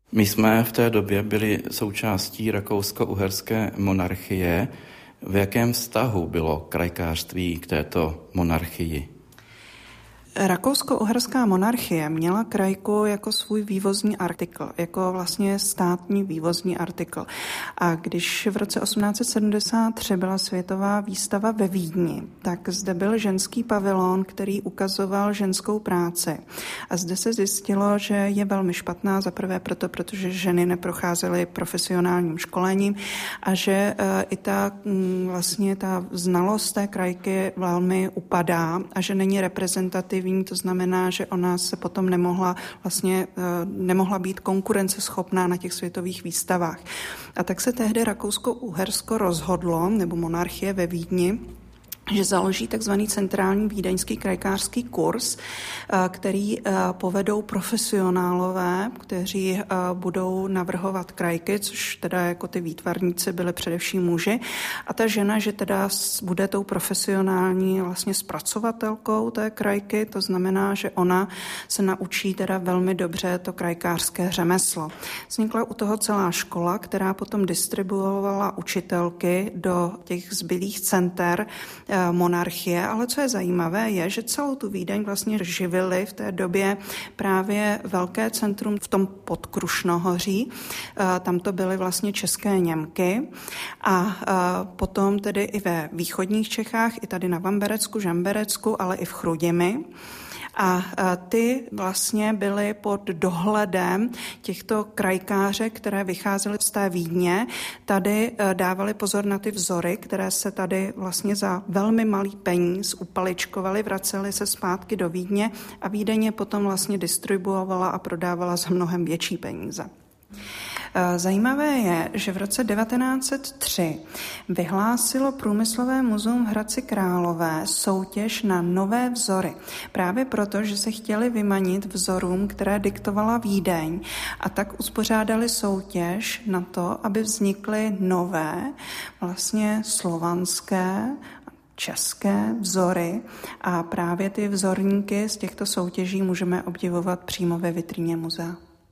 My jsme v té době byli součástí rakousko-uherské monarchie. V jakém vztahu bylo krajkářství k této monarchii? Rakousko-uherská monarchie měla krajku jako svůj vývozní artikl, jako vlastně státní vývozní artikl. A když v roce 1873 byla světová výstava ve Vídni, tak zde byl ženský pavilon, který ukazoval ženskou práci. A zde se zjistilo, že je velmi špatná, zaprvé protože ženy neprocházely profesionálním školením a že i ta znalost té krajky velmi upadá a že není reprezentativní. To znamená, že ona se potom nemohla být konkurenceschopná na těch světových výstavách. A tak se tehdy Rakousko-Uhersko rozhodlo, nebo monarchie ve Vídni, že založí takzvaný centrální vídeňský krajkářský kurz, který povedou profesionálové, kteří budou navrhovat krajky, což teda jako ty výtvarníci byly především muži. A ta žena, že teda bude tou profesionální vlastně zpracovatelkou té krajky, to znamená, že ona se naučí teda velmi dobře to krajkářské řemeslo. Vznikla u toho celá škola, která potom distribuovala učitelky do těch zbylých center monarchie, ale co je zajímavé je, že celou tu Vídeň vlastně živili v té době právě velké centrum v tom Podkrušnohoří. Tam to byly vlastně české Němky a potom tedy i ve východních Čechách, i tady na Vamberecku, Žamberecku, ale i v Chrudimi. A ty vlastně byly pod dohledem těchto krajkářek, které vycházely z té Vídně. Tady dávali pozor na ty vzory, které se tady vlastně za velmi malý peníz upaličkovaly, vracely se zpátky do Vídně a Vídeň je potom vlastně distribuovala a prodávala za mnohem větší peníze. Zajímavé je, že v roce 1903 vyhlásilo Průmyslové muzeum v Hradci Králové soutěž na nové vzory. Právě proto, že se chtěli vymanit vzorům, které diktovala Vídeň, a tak uspořádali soutěž na to, aby vznikly nové, vlastně slovanské, české vzory a právě ty vzorníky z těchto soutěží můžeme obdivovat přímo ve vitríně muzea.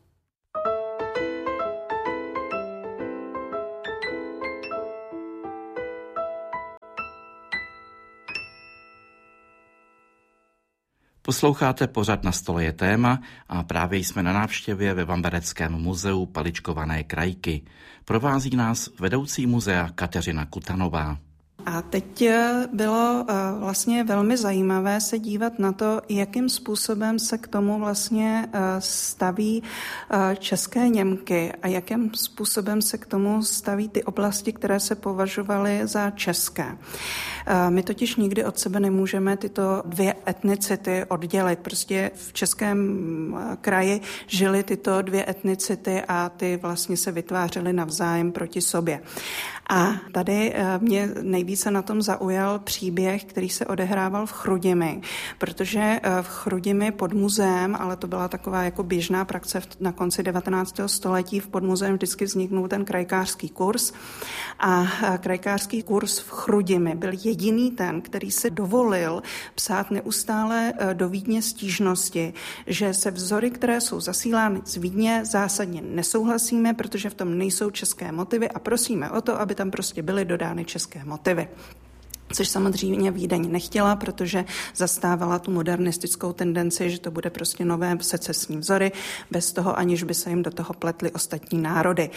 Posloucháte pořad Na stole je téma a právě jsme na návštěvě ve Vambereckém muzeu paličkované krajky. Provází nás vedoucí muzea Kateřina Kutanová. A teď bylo vlastně velmi zajímavé se dívat na to, jakým způsobem se k tomu vlastně staví české Němky a jakým způsobem se k tomu staví ty oblasti, které se považovaly za české. My totiž nikdy od sebe nemůžeme tyto dvě etnicity oddělit. Prostě v českém kraji žily tyto dvě etnicity a ty vlastně se vytvářely navzájem proti sobě. A tady mě nejvíce na tom zaujal příběh, který se odehrával v Chrudimi, protože v Chrudimi pod muzeem, ale to byla taková jako běžná praxe na konci 19. století, v podmuzeem vždycky vzniknul ten krajkářský kurz a krajkářský kurz v Chrudimi byl jediný ten, který se dovolil psát neustále do Vídně stížnosti, že se vzory, které jsou zasílány z Vídně, zásadně nesouhlasíme, protože v tom nejsou české motivy a prosíme o to, aby tam prostě byly dodány české motivy. Což samozřejmě Vídeň nechtěla, protože zastávala tu modernistickou tendenci, že to bude prostě nové secesní vzory, bez toho, aniž by se jim do toho pletly ostatní národy.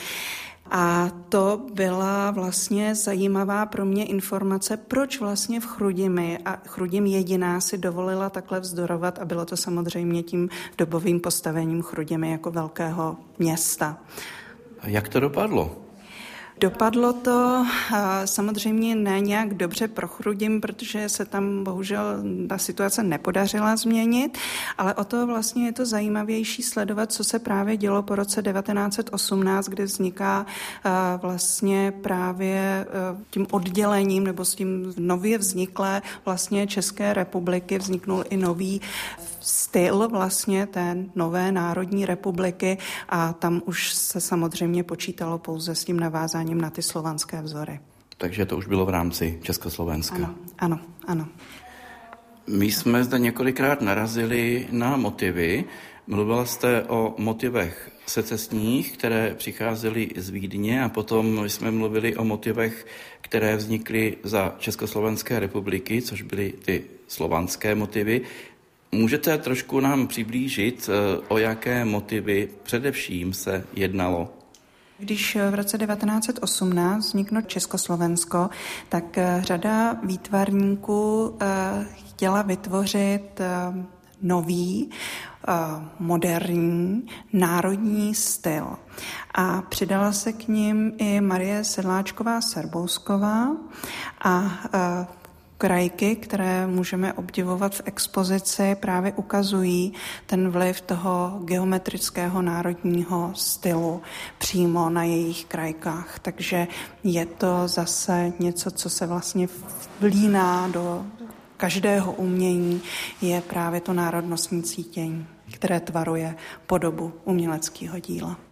A to byla vlastně zajímavá pro mě informace, proč vlastně v Chrudimi, a Chrudim jediná si dovolila takhle vzdorovat a bylo to samozřejmě tím dobovým postavením Chrudimi jako velkého města. A jak to dopadlo? Dopadlo to samozřejmě ne nějak dobře pro Chrudim, protože se tam bohužel ta situace nepodařila změnit, ale o to vlastně je to zajímavější sledovat, co se právě dělo po roce 1918, kdy vzniká vlastně právě tím oddělením nebo s tím nově vzniklé vlastně České republiky vzniknul i nový styl vlastně té nové národní republiky a tam už se samozřejmě počítalo pouze s tím navázáním na ty slovanské vzory. Takže to už bylo v rámci Československa. Ano. My jsme zde několikrát narazili na motivy Mluvila jste o motivech secesních, které přicházely z Vídně, a potom jsme mluvili o motivech, které vznikly za Československé republiky, což byly ty slovanské motivy. Můžete trošku nám přiblížit, o jaké motivy především se jednalo? Když v roce 1918 vzniklo Československo, tak řada výtvarníků chtěla vytvořit nový, moderní, národní styl. A přidala se k nim i Marie Sedláčková-Serbousková a krajky, které můžeme obdivovat v expozici, právě ukazují ten vliv toho geometrického národního stylu přímo na jejich krajkách. Takže je to zase něco, co se vlastně vlíná do každého umění, je právě to národnostní cítění, které tvaruje podobu uměleckého díla.